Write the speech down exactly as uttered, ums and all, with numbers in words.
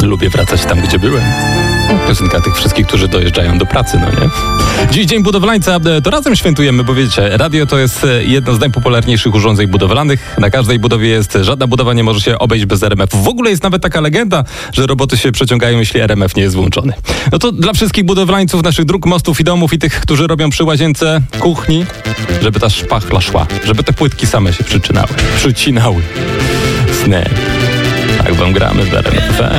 Lubię wracać tam, gdzie byłem. Piosenka tych wszystkich, którzy dojeżdżają do pracy, no nie? Dziś Dzień Budowlańca, to razem świętujemy, bo wiecie, radio to jest jedno z najpopularniejszych urządzeń budowlanych. Na każdej budowie jest, żadna budowa nie może się obejść bez R M F. W ogóle jest nawet taka legenda, że roboty się przeciągają, jeśli R M F nie jest włączony. No to dla wszystkich budowlańców naszych dróg, mostów i domów i tych, którzy robią przy łazience kuchni, żeby ta szpachla szła, żeby te płytki same się przyczynały, przycinały. Snap. Tak wam gramy w R M F.